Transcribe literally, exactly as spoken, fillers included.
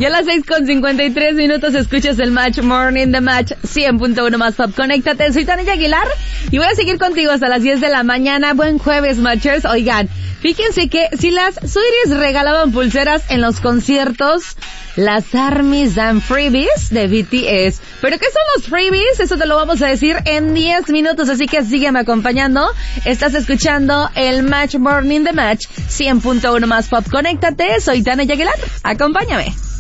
Y a las seis con cincuenta y tres minutos escuchas el Match Morning, The Match cien punto uno más Pop. Conéctate, soy Tania Aguilar y voy a seguir contigo hasta las diez de la mañana. Buen jueves, Matchers. Oigan, fíjense que si las Sweeties regalaban pulseras en los conciertos, las ARMYs dan freebies de B T S. ¿Pero qué son los freebies? Eso te lo vamos a decir en diez minutos, así que sígueme acompañando. Estás escuchando el Match Morning, The Match cien punto uno más Pop. Conéctate, soy Tania Aguilar. Acompáñame.